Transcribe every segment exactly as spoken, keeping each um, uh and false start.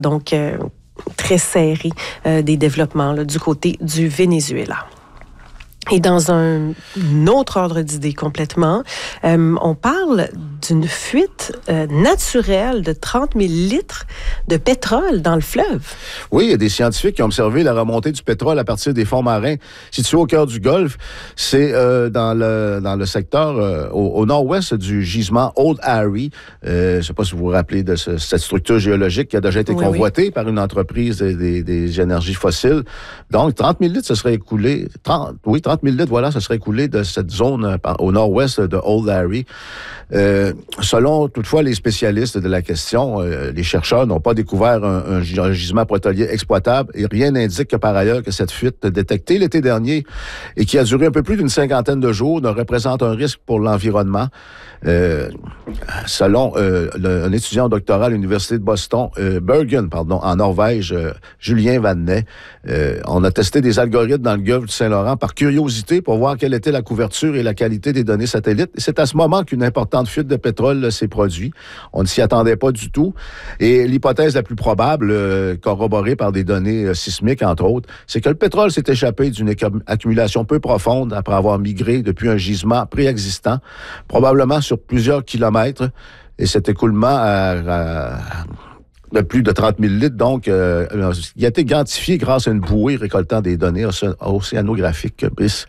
Donc, euh, très serré euh, des développements là, du côté du Venezuela. Et dans un, un autre ordre d'idée complètement, euh, on parle d'une fuite euh, naturelle de trente mille litres de pétrole dans le fleuve. Oui, il y a des scientifiques qui ont observé la remontée du pétrole à partir des fonds marins situés au cœur du Golfe. C'est euh, dans le dans le secteur euh, au, au nord-ouest du gisement Old Harry. Euh, je ne sais pas si vous vous rappelez de ce, cette structure géologique qui a déjà été oui, convoitée oui. par une entreprise des, des, des énergies fossiles. Donc, trente mille litres, ce serait écoulé. trente, oui, trente mille litres, voilà, ça serait écoulé de cette zone euh, au nord-ouest de Old Harry. Euh, selon toutefois les spécialistes de la question, euh, les chercheurs n'ont pas découvert un, un gisement pétrolier exploitable et rien n'indique que par ailleurs que cette fuite détectée l'été dernier et qui a duré un peu plus d'une cinquantaine de jours ne représente un risque pour l'environnement. Euh, selon euh, le, un étudiant doctoral à l'Université de Boston, euh, Bergen, pardon, en Norvège, euh, Julien Vannet, euh, on a testé des algorithmes dans le Golfe du Saint-Laurent par curiosité pour voir quelle était la couverture et la qualité des données satellites. Et c'est à ce moment qu'une importante fuite de pétrole là, s'est produite. On ne s'y attendait pas du tout. Et l'hypothèse la plus probable, euh, corroborée par des données euh, sismiques, entre autres, c'est que le pétrole s'est échappé d'une accumulation peu profonde après avoir migré depuis un gisement préexistant, probablement sur plusieurs kilomètres. Et cet écoulement à, à, de plus de trente mille litres, donc, euh, il a été identifié grâce à une bouée récoltant des données océ- océanographiques.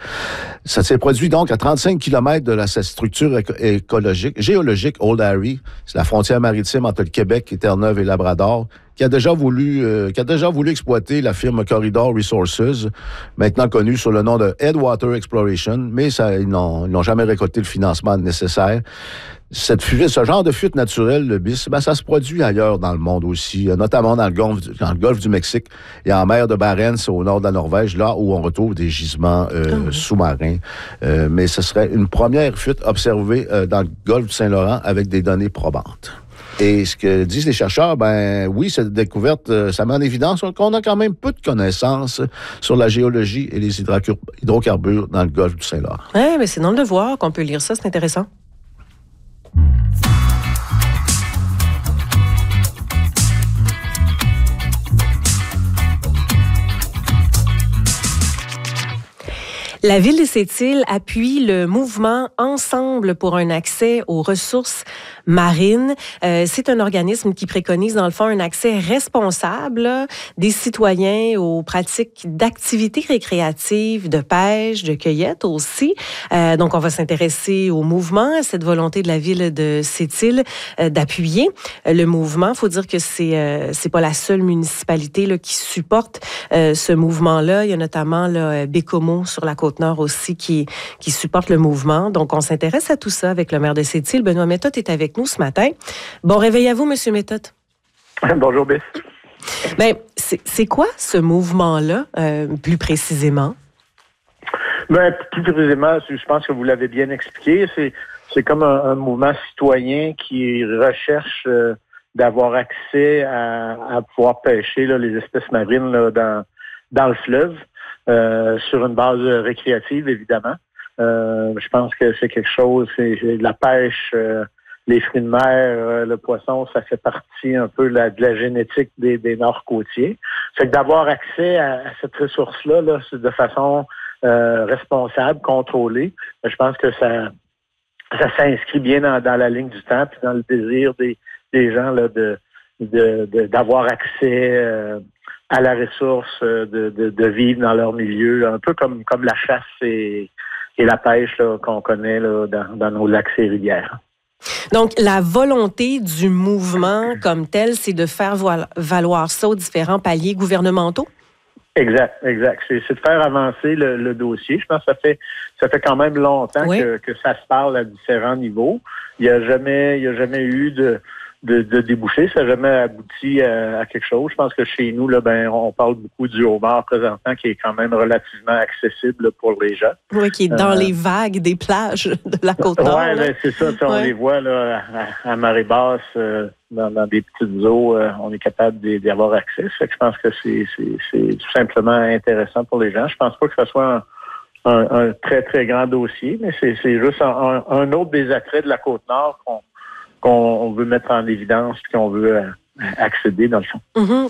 Ça s'est produit donc à trente-cinq kilomètres de la, cette structure éco- écologique, géologique Old Harry. C'est la frontière maritime entre le Québec, Terre-Neuve et Labrador, qui a déjà voulu, euh, qui a déjà voulu exploiter la firme Corridor Resources, maintenant connue sous le nom de Headwater Exploration, mais ça, ils n'ont, ils n'ont jamais récolté le financement nécessaire. Cette fuite, ce genre de fuite naturelle, le bis, ben, ça se produit ailleurs dans le monde aussi, notamment dans le golfe, dans le golfe du Mexique et en mer de Barents au nord de la Norvège, là où on retrouve des gisements euh, mmh. sous-marins. Euh, mais ce serait une première fuite observée euh, dans le golfe du Saint-Laurent avec des données probantes. Et ce que disent les chercheurs, ben oui, cette découverte, euh, ça met en évidence qu'on a quand même peu de connaissances sur la géologie et les hydrocarbures dans le golfe du Saint-Laurent. Oui, mais c'est dans le devoir qu'on peut lire ça, c'est intéressant. La Ville de Sept-Îles appuie le mouvement Ensemble pour un accès aux ressources marines. Euh, c'est un organisme qui préconise, dans le fond, un accès responsable là, des citoyens aux pratiques d'activités récréatives, de pêche, de cueillette aussi. Euh, donc, on va s'intéresser au mouvement, à cette volonté de la Ville de Sept-Îles euh, d'appuyer euh, le mouvement. Il faut dire que c'est euh, c'est pas la seule municipalité là, qui supporte euh, ce mouvement-là. Il y a notamment là, Bécomo sur la côte nord aussi qui, qui supporte le mouvement. Donc, on s'intéresse à tout ça avec le maire de Sept-Îles. Benoît Méthode est avec nous ce matin. Bon réveil à vous, M. Méthode. Bonjour, Biss. Bien, c'est, c'est quoi ce mouvement-là, euh, plus précisément? Bien, plus précisément, je pense que vous l'avez bien expliqué. C'est, c'est comme un, un mouvement citoyen qui recherche euh, d'avoir accès à, à pouvoir pêcher là, les espèces marines là, dans, dans le fleuve. Euh, sur une base récréative, évidemment. Euh, je pense que c'est quelque chose, c'est, c'est la pêche, euh, les fruits de mer, euh, le poisson, ça fait partie un peu de la, de la génétique des, des nord-côtiers. Fait que d'avoir accès à, à cette ressource-là là, de façon euh, responsable, contrôlée, je pense que ça, ça s'inscrit bien dans, dans la ligne du temps puis dans le désir des, des gens là, de, de, de, d'avoir accès euh, à la ressource, de, de, de vivre dans leur milieu, un peu comme, comme la chasse et, et la pêche là, qu'on connaît là, dans, dans nos lacs et rivières. Donc, la volonté du mouvement comme tel, c'est de faire valoir ça aux différents paliers gouvernementaux? Exact, exact. C'est, c'est de faire avancer le, le dossier. Je pense que ça fait ça fait quand même longtemps oui. que, que ça se parle à différents niveaux. Il n'y a jamais, il y a jamais eu de De, de déboucher, ça n'a jamais abouti à, à quelque chose. Je pense que chez nous, là, ben, on parle beaucoup du homard présentement, qui est quand même relativement accessible là, pour les gens. Oui, qui est dans euh, les vagues des plages de la Côte-Nord. Oui, ben, c'est ça. On ouais. les voit là, à, à marée basse, euh, dans, dans des petites eaux, euh, on est capable d'y, d'y avoir accès. Fait que je pense que c'est, c'est, c'est tout simplement intéressant pour les gens. Je pense pas que ce soit un, un, un très, très grand dossier, mais c'est, c'est juste un, un autre des attraits de la Côte-Nord qu'on qu'on veut mettre en évidence et qu'on veut euh, accéder, dans le fond. Mm-hmm.